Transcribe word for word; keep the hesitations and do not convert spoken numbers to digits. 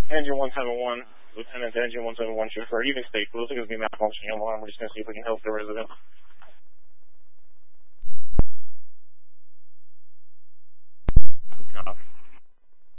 Engine one seven one, Lieutenant to Engine one seven one, shoot for evening state. Closing is being malfunctioning. Alarm. We're just going to see if we can help the resident.